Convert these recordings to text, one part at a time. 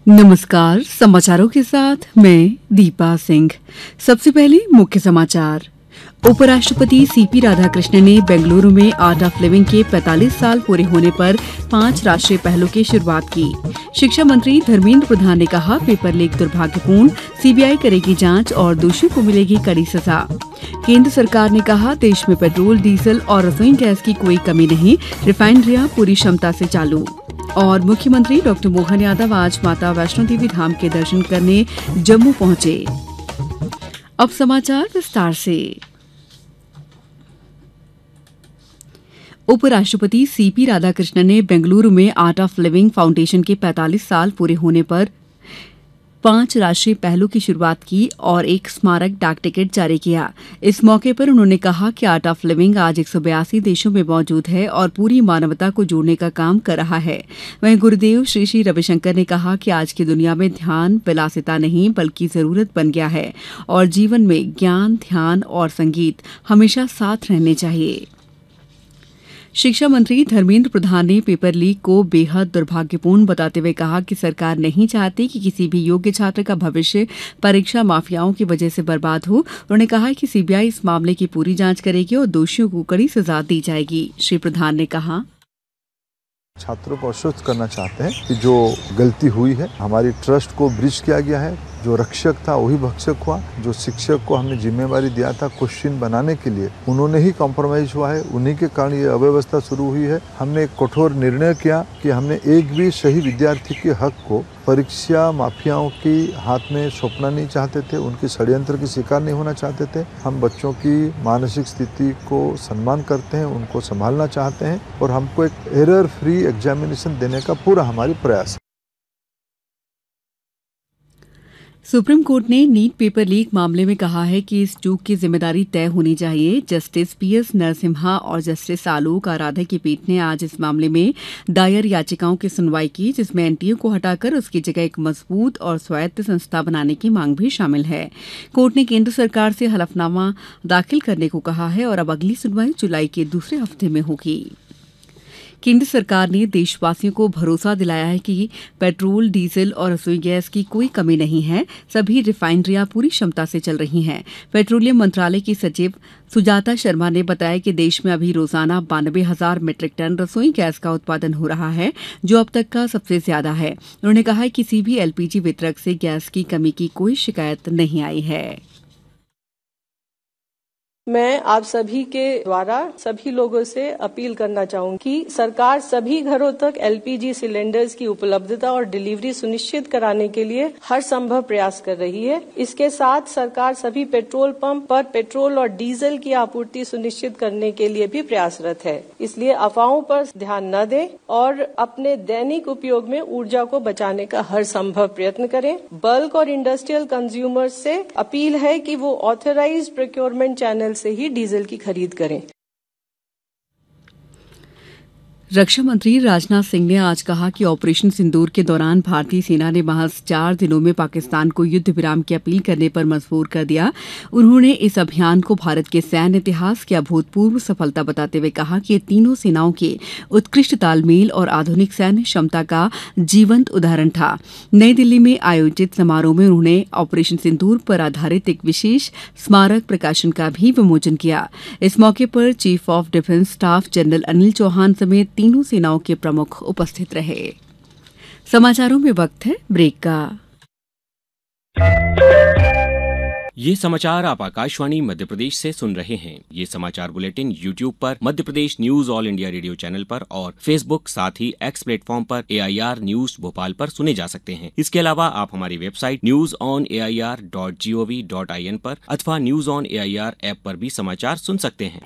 नमस्कार। समाचारों के साथ मैं दीपा सिंह। सबसे पहले मुख्य समाचार। उपराष्ट्रपति सीपी राधाकृष्णन ने बेंगलुरु में आर्ट ऑफ लिविंग के 45 साल पूरे होने पर 5 राष्ट्रीय पहलों की शुरुआत की। शिक्षा मंत्री धर्मेंद्र प्रधान ने कहा, पेपर लीक दुर्भाग्यपूर्ण, सीबीआई करेगी जांच और दोषियों को मिलेगी कड़ी सजा। केंद्र सरकार ने कहा, देश में पेट्रोल, डीजल और रसोई गैस की कोई कमी नहीं, रिफाइनरियां पूरी क्षमता से चालू। और मुख्यमंत्री डॉक्टर मोहन यादव आज माता वैष्णो देवी धाम के दर्शन करने जम्मू पहुंचे। अब समाचार विस्तार से। उपराष्ट्रपति सीपी राधाकृष्णन ने बेंगलुरु में आर्ट ऑफ लिविंग फाउंडेशन के 45 साल पूरे होने पर 5 राष्ट्रीय पहलों की शुरुआत की और एक स्मारक डाक टिकट जारी किया। इस मौके पर उन्होंने कहा कि आर्ट ऑफ लिविंग आज 182 देशों में मौजूद है और पूरी मानवता को जोड़ने का काम कर रहा है। वहीं गुरुदेव श्री श्री रविशंकर ने कहा कि आज की दुनिया में ध्यान विलासिता नहीं बल्कि जरूरत बन गया है और जीवन में ज्ञान, ध्यान और संगीत हमेशा साथ रहने चाहिए। शिक्षा मंत्री धर्मेंद्र प्रधान ने पेपर लीक को बेहद दुर्भाग्यपूर्ण बताते हुए कहा कि सरकार नहीं चाहती कि किसी भी योग्य छात्र का भविष्य परीक्षा माफियाओं की वजह से बर्बाद हो। उन्होंने कहा कि सीबीआई इस मामले की पूरी जांच करेगी और दोषियों को कड़ी सजा दी जाएगी। श्री प्रधान ने कहा, छात्रों को आश्वस्त करना चाहते हैं कि जो गलती हुई है, हमारी ट्रस्ट को ब्रीच किया गया है। जो रक्षक था वही भक्षक हुआ। जो शिक्षक को हमने जिम्मेवारी दिया था क्वेश्चन बनाने के लिए, उन्होंने ही कॉम्प्रोमाइज हुआ है। उन्हीं के कारण ये अव्यवस्था शुरू हुई है। हमने एक कठोर निर्णय किया कि हमने एक भी सही विद्यार्थी के हक को परीक्षा माफियाओं के हाथ में सौंपना नहीं चाहते थे। उनके षड्यंत्र की शिकार नहीं होना चाहते थे। हम बच्चों की मानसिक स्थिति को सम्मान करते हैं, उनको संभालना चाहते हैं और हमको एक एरर फ्री एग्जामिनेशन देने का पूरा हमारी प्रयास है। सुप्रीम कोर्ट ने नीट पेपर लीक मामले में कहा है कि इस चूक की जिम्मेदारी तय होनी चाहिए। जस्टिस पीएस नरसिम्हा और जस्टिस आलोक आराधे की पीठ ने आज इस मामले में दायर याचिकाओं की सुनवाई की, जिसमें एनटीए को हटाकर उसकी जगह एक मजबूत और स्वायत्त संस्था बनाने की मांग भी शामिल है। कोर्ट ने केंद्र सरकार से हलफनामा दाखिल करने को कहा है और अब अगली सुनवाई जुलाई के दूसरे हफ्ते में होगी। केंद्र सरकार ने देशवासियों को भरोसा दिलाया है कि पेट्रोल, डीजल और रसोई गैस की कोई कमी नहीं है। सभी रिफाइनरियां पूरी क्षमता से चल रही हैं। पेट्रोलियम मंत्रालय की सचिव सुजाता शर्मा ने बताया कि देश में अभी रोजाना 92,000 मीट्रिक टन रसोई गैस का उत्पादन हो रहा है, जो अब तक का सबसे ज्यादा है। उन्होंने कहा कि किसी भी एलपीजी वितरक से गैस की कमी की कोई शिकायत नहीं आई है। मैं आप सभी के द्वारा सभी लोगों से अपील करना चाहूंगी कि सरकार सभी घरों तक एलपीजी सिलेंडर्स की उपलब्धता और डिलीवरी सुनिश्चित कराने के लिए हर संभव प्रयास कर रही है। इसके साथ सरकार सभी पेट्रोल पंप पर पेट्रोल और डीजल की आपूर्ति सुनिश्चित करने के लिए भी प्रयासरत है। इसलिए अफवाहों पर ध्यान न दें और अपने दैनिक उपयोग में ऊर्जा को बचाने का हर संभव प्रयत्न करें। बल्क और इंडस्ट्रियल कंज्यूमर्स से अपील है कि वो ऑथराइज्ड प्रोक्योरमेंट चैनल से ही डीजल की खरीद करें। रक्षा मंत्री राजनाथ सिंह ने आज कहा कि ऑपरेशन सिंदूर के दौरान भारतीय सेना ने महज 4 दिनों में पाकिस्तान को युद्ध विराम की अपील करने पर मजबूर कर दिया। उन्होंने इस अभियान को भारत के सैन्य इतिहास की अभूतपूर्व सफलता बताते हुए कहा कि ये तीनों सेनाओं के उत्कृष्ट तालमेल और आधुनिक सैन्य क्षमता का जीवंत उदाहरण था। नई दिल्ली में आयोजित समारोह में उन्होंने ऑपरेशन सिंदूर पर आधारित एक विशेष स्मारक प्रकाशन का भी विमोचन किया। इस मौके पर chief of defence staff general Anil Chauhan समेत तीनों सेनाओं के प्रमुख उपस्थित रहे। समाचारों में वक्त है ब्रेक का। ये समाचार आप आकाशवाणी मध्य प्रदेश से सुन रहे हैं। ये समाचार बुलेटिन YouTube पर, Madhya Pradesh news all India radio channel पर और फेसबुक साथ ही एक्स प्लेटफॉर्म पर AIR न्यूज भोपाल पर सुने जा सकते हैं। इसके अलावा आप हमारी वेबसाइट newsonair.gov.in पर अथवा न्यूज ऑन AIR ऐप पर भी समाचार सुन सकते हैं।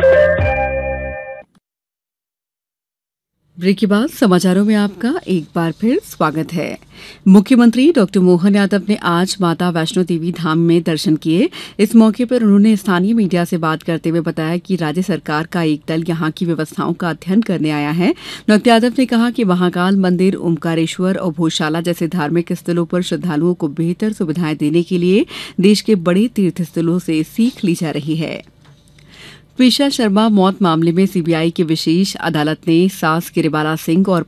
ब्रेक के बाद समाचारों में आपका एक बार फिर स्वागत है। मुख्यमंत्री डॉक्टर मोहन यादव ने आज माता वैष्णो देवी धाम में दर्शन किए। इस मौके पर उन्होंने स्थानीय मीडिया से बात करते हुए बताया कि राज्य सरकार का एक दल यहां की व्यवस्थाओं का अध्ययन करने आया है। डॉक्टर यादव ने कहा कि महाकाल मंदिर, ओमकारेश्वर और भोजशाला जैसे धार्मिक स्थलों पर श्रद्धालुओं को बेहतर सुविधाएं देने के लिए देश के बड़े तीर्थ स्थलों से सीख ली जा रही है। पेशा शर्मा मौत मामले में सीबीआई की विशेष अदालत ने सास किरीबाला सिंह और